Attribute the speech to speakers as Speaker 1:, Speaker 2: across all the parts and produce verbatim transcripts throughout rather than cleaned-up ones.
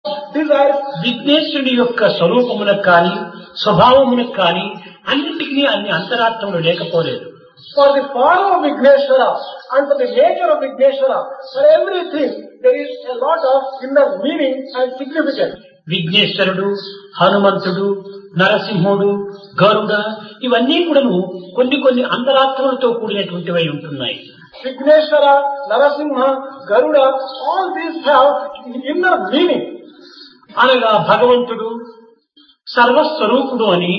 Speaker 1: desires.
Speaker 2: విఘ్నేశ్వరుని యొక్క స్వరూపములకు కానీ స్వభావములకు కానీ అన్నిటికీ అన్ని అంతరార్థములు లేకపోలేదు.
Speaker 1: For the form of Vigneshwara and for the nature of Vigneshwara, for everything there is a lot of inner meaning and significance.
Speaker 2: విఘ్నేశ్వరుడు, హనుమంతుడు, నరసింహుడు, గరుడ ఇవన్నీ కూడాను కొన్ని కొన్ని అంతరార్థములతో కూడినటువంటివై ఉంటున్నాయి.
Speaker 1: Vigneshwara, Narasimha, Garuda, all these have inner meaning.
Speaker 2: అనగా భగవంతుడు సర్వస్వరూపుడు అని,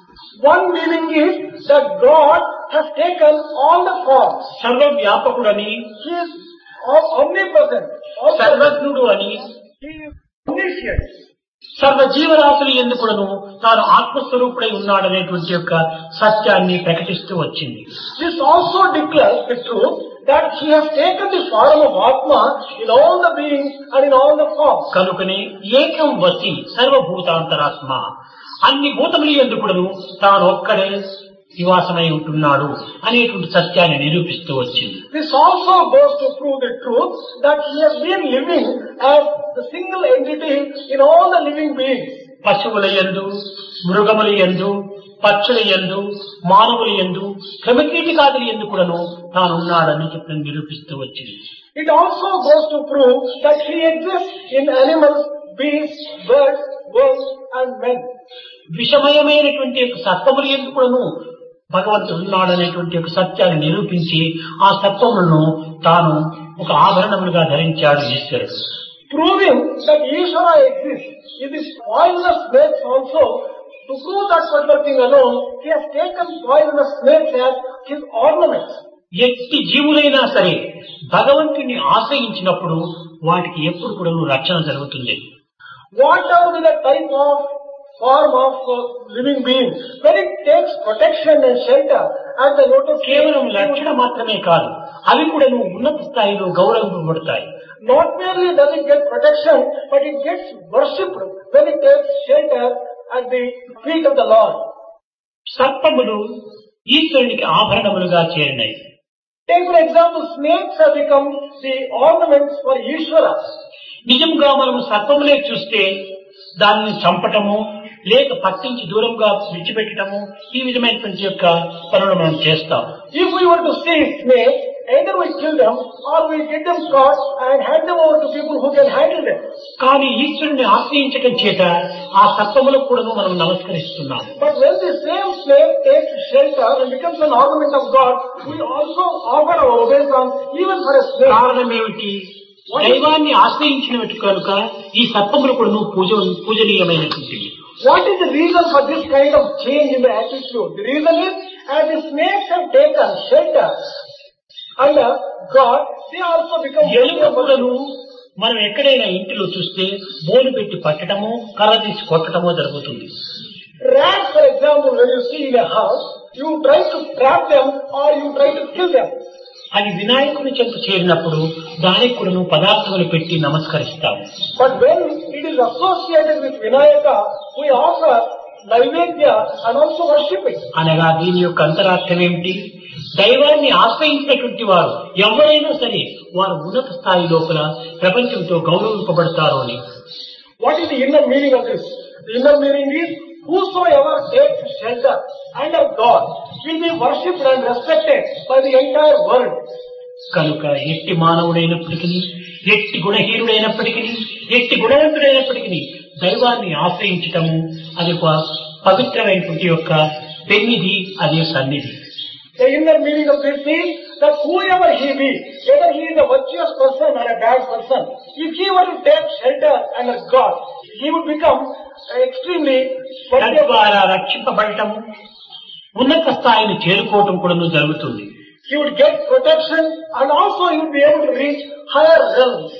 Speaker 1: One meaning is that God has taken all the forms.
Speaker 2: సర్వవ్యాపకుడని,
Speaker 1: He is omnipresent,
Speaker 2: సర్వజ్ఞుడు అని,
Speaker 1: He is omniscient.
Speaker 2: సర్వ జీవరాశులు ఎందుకును తాను ఆత్మస్వరూపుడై ఉన్నాడనేటువంటి యొక్క సత్యాన్ని ప్రకటిస్తూ వచ్చింది.
Speaker 1: This also declares the truth that He has taken the form of Atma in all the beings and in all the forms.
Speaker 2: కనుకనే ఏకం వసి సర్వభూతాంతరాత్మ, అన్ని భూతములు ఎందుకును తాను ఒక్కడే నివాసమై ఉంటున్నాడు అనేటువంటి సత్యాన్ని నిరూపిస్తూ వచ్చింది.
Speaker 1: This also goes to prove the truth that He has been living as the single entity in all the living beings.
Speaker 2: పశువుల యందు, మృగముల యందు, పక్షుల యందు, మానవుల యందు, క్రిమికీటకాదుల యందు కూడాను తానున్నాడని చెప్పి నిరూపిస్తూ వచ్చింది.
Speaker 1: It also goes to prove that He exists in animals, beasts, birds, worms and men.
Speaker 2: విషమయమైనటువంటి సత్వముల యందు కూడాను భగవంతుడు ఉన్నాడనేటువంటి ఒక సత్యాన్ని నిరూపించి ఆ సత్వములను తాను ఒక ఆభరణములుగా ధరించాడు ఈశ్వరుడు.
Speaker 1: Proving that Ishvara exists in this poisonous snakes also, to prove that particular thing alone, He has taken poisonous snakes as His ornaments.
Speaker 2: ఎట్టి జీవులైనా సరే భగవంతుని ఆశ్రయించినప్పుడు వాటికి ఎప్పుడు కూడా రక్షణ జరుగుతుంది.
Speaker 1: Whatever be the type of form of uh, living being, when it takes protection and shelter at the lotus
Speaker 2: కేవలం రక్షణ మాత్రమే కాదు, అవి కూడా ఉన్నత స్థాయిలో గౌరవింపబడతాయి.
Speaker 1: Not merely does it get protection, but it gets worshipped when it takes shelter at the feet of the Lord.
Speaker 2: సర్పములు ఈశ్వరునికి ఆభరణములుగా చేరినాయి.
Speaker 1: Take for example, snakes have become the ornaments for Ishvara.
Speaker 2: నిజంగా మనము సర్పములే చూస్తే దానిని చంపటము లేక పట్టించి దూరంగా విడిచిపెట్టడము ఈ విధమైనటువంటి యొక్క పనులు మనం చేస్తాం.
Speaker 1: If we were to see snakes, either we kill them or we get them caught and hand them over to people who can handle them.
Speaker 2: కానీ ఈశ్వరుని ఆశ్రయించడం చేత ఆ సర్పములకు కూడా మనం నమస్కరిస్తున్నాం.
Speaker 1: But when the same snake takes shelter and becomes an ornament of God, we also offer our obeisance even for a snake.
Speaker 2: కారణం ఏమిటి? దైవాన్ని ఆశ్రయించినట్టు కనుక ఈ సర్పములు కూడా పూజ పూజనీయమైనటువంటివి.
Speaker 1: What is the reason for this kind of change in the attitude? The reason is, as the snakes have taken shelter under God, they also become
Speaker 2: ఎలుకలను మనం ఎక్కడైనా ఇంటిలో చూస్తే బోలు పెట్టి పట్టడము, కర్ర తీసి కొట్టడమో జరుగుతుంది.
Speaker 1: Rats, for example, when you see in a house, you try to trap them or you try to kill them.
Speaker 2: అది వినాయకుని చెంత చేరినప్పుడు దానికి కూడా పదార్థములు పెట్టి నమస్కరిస్తాము.
Speaker 1: But when it is associated with Vinayaka, we offer Naivedya and also worship it.
Speaker 2: అనగా దీని యొక్క అంతరార్థం ఏమిటి? దైవాన్ని ఆశ్రయించినటువంటి వారు ఎవరైనా సరే వారు ఉన్నత స్థాయి లోపల ప్రపంచంతో గౌరవింపబడతారు అని.
Speaker 1: What is the inner meaning of this? The inner meaning is, whosoever takes shelter under God will be worshipped and respected by the entire world.
Speaker 2: కనుక ఎట్టి మానవుడైనప్పటికీ, ఎట్టి గుణహీనుడైనప్పటికీ, ఎట్టి గుణవంతుడైనప్పటికీ దైవాన్ని ఆశ్రయించటము అది ఒక పవిత్రమైనటువంటి యొక్క పెన్నిధి, అదే సన్నిధి.
Speaker 1: The inner meaning of this is that whoever he be, whether he is a virtuous person or a bad person, if he were to take shelter under God, he would become extremely
Speaker 2: తద్వారా రక్షింపబడటము, ఉన్నత స్థాయిని చేరుకోవటం కూడా జరుగుతుంది.
Speaker 1: He would get protection and also he would be able to reach higher realms.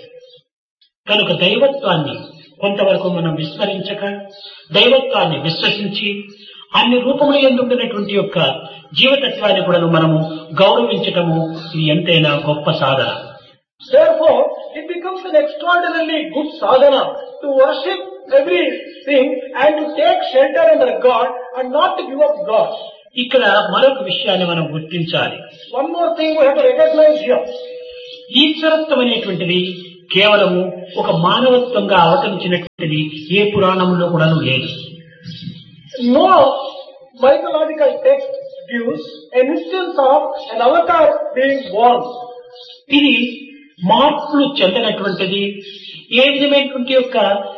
Speaker 2: కనుక దైవత్వాన్ని కొంతవరకు మనం విస్మరించక, దైవత్వాన్ని విశ్వసించి అన్ని రూపముల యందు ఉండినటువంటి యొక్క జీవతత్వాన్ని కూడా మనము గౌరవించటము ఇది ఎంతైనా గొప్ప సాధన.
Speaker 1: Therefore, it becomes an extraordinarily good sadhana to worship everything and to take shelter under God and not to give up God.
Speaker 2: ఇక్కడ మరొక విషయాన్ని మనం గుర్తించాలి.
Speaker 1: One more thing we have to recognize here.
Speaker 2: ఈశ్వరత్వం అనేటువంటిది కేవలము ఒక మానవత్వంగా అవతరించినటువంటిది ఏ పురాణంలో కూడా లేదు.
Speaker 1: No mythological text gives an instance of an avatar being born.
Speaker 2: ఇది మార్పులు చెందినటువంటిది. ఏ విధమైనటువంటి యొక్క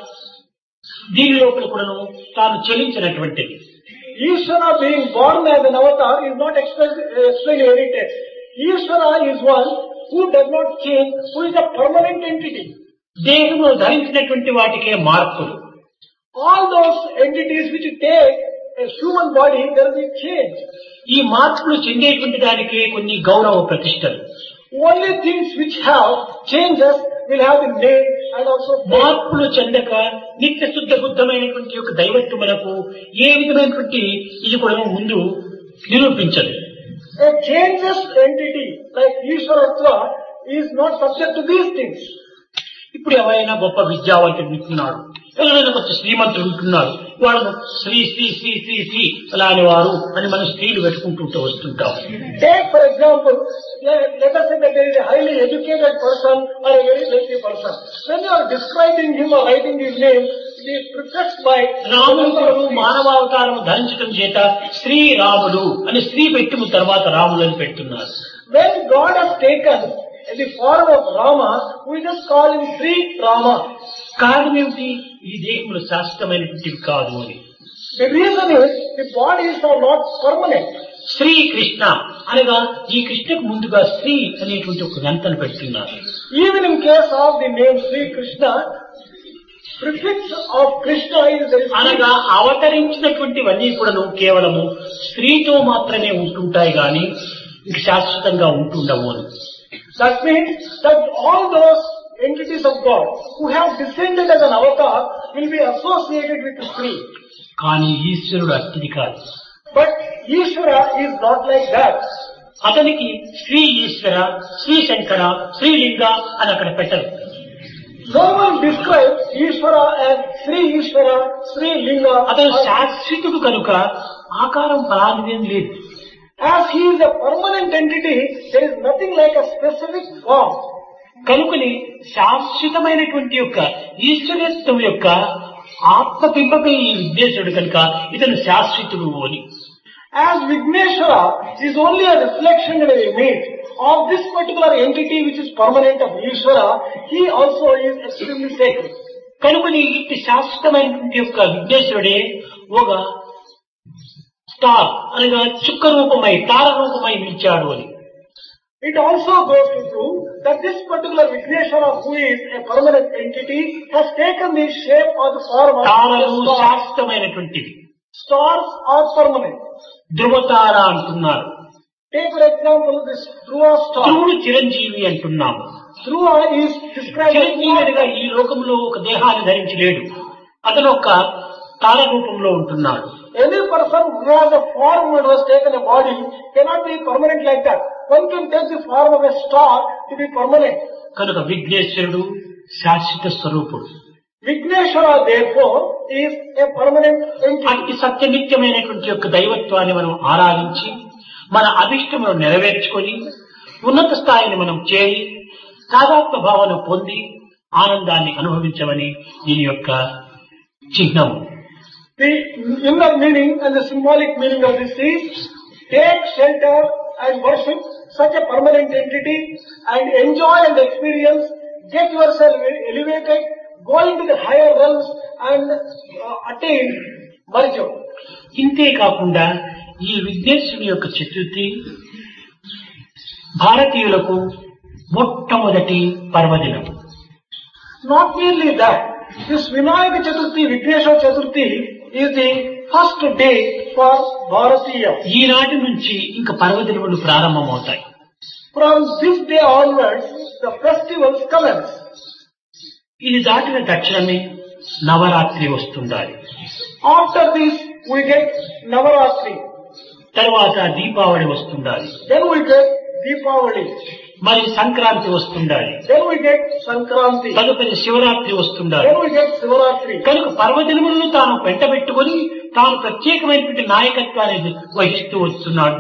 Speaker 2: దీని లోపల కూడాను తాను చెల్లించినటువంటిది.
Speaker 1: Ishvara being born as an avatar is not explained in any text. Ishvara is one who does not change, who is a permanent entity.
Speaker 2: దేహము ధరించినటువంటి వాటికే మార్పులు.
Speaker 1: All those entities which take a human body, there will be change.
Speaker 2: ఈ మార్పులు చెందేటువంటి దానికి కొన్ని గౌరవ ప్రతిష్టలు.
Speaker 1: Only things which have changes will have the name and also
Speaker 2: మార్పులు చెందక నిత్య శుద్ధ బుద్ధమైనటువంటి యొక్క దైవత్వములకు ఏ విధమైనటువంటి ఇది కూడా ముందు నిరూపించదు.
Speaker 1: A changeless entity like Ishvaratva is not subject to these things.
Speaker 2: ఇప్పుడు ఎవరైనా గొప్ప విద్యావంతుడు ఉంటున్నాడు, ఎవరైనా కొంచెం శ్రీమంతుడు ఉంటున్నారు, వాళ్ళను శ్రీ శ్రీ శ్రీ శ్రీ శ్రీ అలాని వారు అని మనం స్త్రీలు పెట్టుకుంటూ వస్తుంటాం.
Speaker 1: Take for example, let, let us say that there is a highly educated person or a very wealthy person. When you are describing him or writing his name, it is prefixed by
Speaker 2: రాముడు మానవావతారం ధరించడం చేత శ్రీరాముడు అని స్త్రీ పెట్టి తర్వాత రాములు అని పెట్టున్నారు.
Speaker 1: When God has taken in the form of Rama, we just call him Sri Rama.
Speaker 2: కారణం ఏమిటి? ఈ దేహములు శాశ్వతమైనటువంటివి కాదు అని.
Speaker 1: The reason is the bodies are not permanent.
Speaker 2: Shri Krishna అనగా ఈ కృష్ణకు ముందుగా శ్రీ అనేటువంటి ఒక గంటను పెడుతున్నారు.
Speaker 1: Even in case of the name Sri Krishna, prefix of Krishna is there is
Speaker 2: అనగా అవతరించినటువంటివన్నీ కూడాను కేవలము స్త్రీతో మాత్రమే ఉంటుంటాయి గాని ఇంక శాశ్వతంగా ఉంటుండవు అని.
Speaker 1: That means that all those entities of God who have descended as an avatar will be associated with the Sri.
Speaker 2: కానీ ఈశ్వరుడు అట్టిది కాదు.
Speaker 1: But Ishvara is not like that.
Speaker 2: అతనికి శ్రీ ఈశ్వర, శ్రీ శంకర, శ్రీలింగ అని అక్కడ పెట్టరు.
Speaker 1: No one describes Ishvara as Sri Ishvara, Sri Linga.
Speaker 2: అతను శాశ్వతుడు కనుక ఆకారం ఫలానిదేం లేదు.
Speaker 1: As he is a permanent entity, there is nothing like a specific form.
Speaker 2: కనుకని శాశ్వతమైనటువంటి యొక్క ఈశ్వరత్వం యొక్క ఆత్మబింబమే ఈ విఘ్నేశ్వరుడు కనుక ఇతను శాశ్వతుడు అని.
Speaker 1: As Vigneshwara is only a reflection and an image of this particular entity which is permanent of Ishvara, he also is extremely sacred.
Speaker 2: కనుకని ఇట్టి శాశ్వతమైనటువంటి యొక్క విఘ్నేశ్వరుడే ఒక స్టార్ అనగా చుక్క రూపమై తార రూపమై నిలిచాడు అని.
Speaker 1: It also goes to prove that this particular Vigneshwara, who is a permanent entity, has taken the shape or the form of
Speaker 2: తారలు
Speaker 1: a star.
Speaker 2: శాశ్వతమైనటువంటివి.
Speaker 1: Stars are permanent.
Speaker 2: ధ్రువతార అంటున్నారు.
Speaker 1: Take for example this Dhruva star.
Speaker 2: ధ్రువుడు చిరంజీవి అంటున్నాము.
Speaker 1: Dhruva is described as
Speaker 2: చిరంజీవిగా ఈ లోకంలో ఒక దేహాన్ని ధరించి లేడు, అతను ఒక తార రూపంలో ఉంటున్నాడు.
Speaker 1: any person who has a form and has taken a body cannot be permanent like that. One can take the form of a star to be permanent.
Speaker 2: కనుక విఘ్నేశ్వరుడు శాశ్వత స్వరూపుడు.
Speaker 1: Vigneshwara therefore is a permanent entity.
Speaker 2: అట్టి సత్యనిత్యమైనటువంటి యొక్క దైవత్వాన్ని మనం ఆరాధించి మన అభిష్టమును నెరవేర్చుకొని ఉన్నత స్థాయిని మనం చేరి తాదాత్మ భావన పొంది ఆనందాన్ని అనుభవించమని దీని యొక్క చిహ్నము.
Speaker 1: The inner meaning and the symbolic meaning of this is take shelter and worship such a permanent entity and enjoy and experience, get yourself elevated, go into the higher realms and uh, attain Marjo.
Speaker 2: ఇంతే కాకుండా ఈ విఘ్నేశ్వరుని యొక్క చతుర్థి భారతీయులకు మొట్టమొదటి పర్వదినం.
Speaker 1: Not merely that, this Vinayaka Chaturthi, Vigneshwara Chaturthi is the first day for Bharatiya.
Speaker 2: ఈనాటి నుంచి ఇంకా పర్వదినములు ప్రారంభమవుతాయి.
Speaker 1: From this day onwards, the festivals commence.
Speaker 2: ఇది దాటిన తక్షణమే Navratri వస్తుండాలి.
Speaker 1: After this, we get Navaratri.
Speaker 2: తర్వాత Deepavali వస్తుండాలి.
Speaker 1: Then we get Deepavali.
Speaker 2: మరి Sankranti వస్తుండాలి.
Speaker 1: Then we get Sankranti.
Speaker 2: తదుపరి Shivaratri వస్తుండాలి.
Speaker 1: Then we get Sivaratri.
Speaker 2: కనుక పర్వదినములను తాను పెంటబెట్టుకొని తాను ప్రత్యేకమైనటువంటి నాయకత్వాన్ని వహిస్తూ వస్తున్నాడు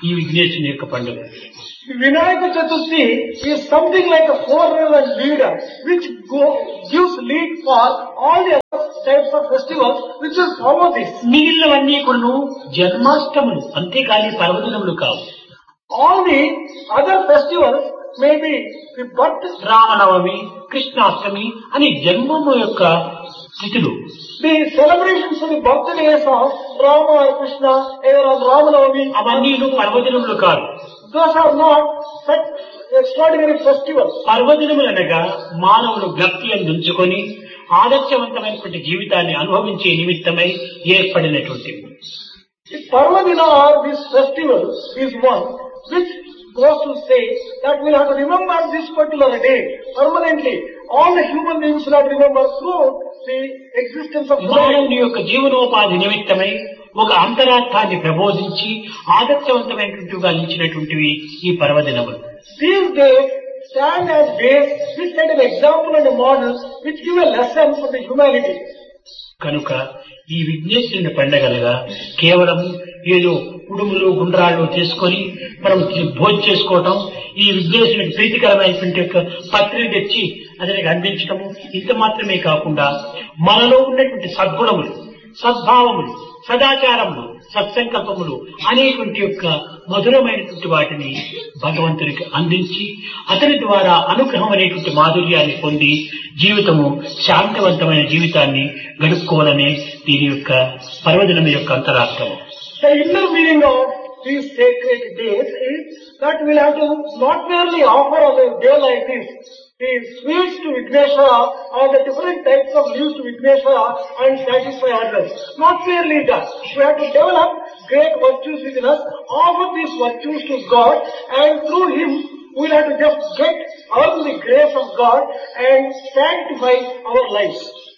Speaker 2: ఈ విఘ్నేశ్వరుని యొక్క పండుగ.
Speaker 1: Vinayaka Chaturthi is something like a forerunner and leader which go, gives lead for all the other types of festivals which will follow this.
Speaker 2: మిగిలినవన్నీ కూడాను జన్మాష్టములు, అంతేకాని పర్వదినములు కావు.
Speaker 1: All the other festivals may be the birth,
Speaker 2: Ramanavami, Krishnashtami అని జన్మము యొక్క తిథులు.
Speaker 1: the celebrations of the birthdays of Rama or Krishna, either on Ramanavami,
Speaker 2: అవన్నీ పర్వదినములు కాదు.
Speaker 1: those are not such extraordinary festivals.
Speaker 2: పర్వదినములనగా మానవులు భక్తి అందించుకొని ఆదర్శవంతమైనటువంటి జీవితాన్ని అనుభవించే నిమిత్తమై ఏర్పడినటువంటివి.
Speaker 1: The Parvadina or this festival is one which goes to say that we'll have to remember this particular day permanently. All the human beings will have to remember through the existence of
Speaker 2: మానవుని యొక్క జీవనోపాధి నిమిత్తమై ఒక అంతరార్థాన్ని ప్రబోధించి ఆదర్శవంతమైనటువంటివిగా నిలిచినటువంటివి ఈ పర్వదినములు.
Speaker 1: These days stand as days which set an example and a model which give a lesson for the humanity.
Speaker 2: కనుక ఈ విఘ్నేశ్వరుని పండగలుగా కేవలం ఏదో ఉడుములు గుండ్రాళ్ళు చేసుకొని మనం భోజనం చేసుకోవటం, ఈ విఘ్నేశ్వరునికి ప్రీతికరమైనటువంటి యొక్క పత్రిక తెచ్చి అతనికి అందించటము ఇంత మాత్రమే కాకుండా మనలో ఉన్నటువంటి సద్గుణములు, సద్భావములు, సదాచారములు, సత్సంకల్పములు అనేటువంటి యొక్క మధురమైనటువంటి వాటిని భగవంతునికి అందించి అతని ద్వారా అనుగ్రహం అనేటువంటి మాధుర్యాన్ని పొంది జీవితము శాంతివంతమైన జీవితాన్ని గడుపుకోవాలనే దీని యొక్క పర్వదినం యొక్క అంతరార్థము.
Speaker 1: The inner meaning of these sacred days is that we'll have to not merely offer on a day like this the sweets to Vigneshwara or the different types of leaves to Vigneshwara and satisfy others. Not merely that. We have to develop great virtues within us, offer these virtues to God, and through Him we'll have to just get earn the grace of God and sanctify our lives.